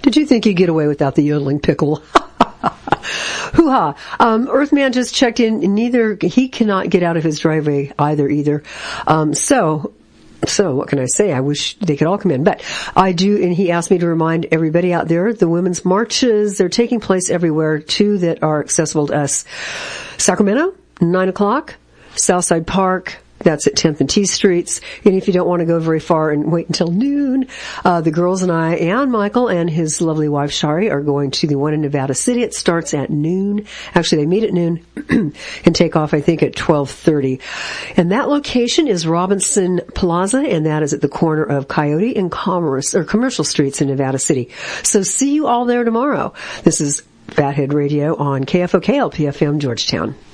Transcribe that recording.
Did you think you'd get away without the yodeling pickle? Hoo-ha. Earthman just checked in. He cannot get out of his driveway either. So what can I say? I wish they could all come in, but I do, and he asked me to remind everybody out there, the women's marches, they're taking place everywhere, 2 that are accessible to us. Sacramento, 9 o'clock, Southside Park, that's at 10th and T Streets. And if you don't want to go very far and wait until noon, the girls and I and Michael and his lovely wife Shari are going to the one in Nevada City. It starts at noon. Actually, they meet at noon and take off, I think, at 12:30. And that location is Robinson Plaza, and that is at the corner of Coyote and Commercial Streets in Nevada City. So see you all there tomorrow. This is Fathead Radio on KFOK LPFM Georgetown.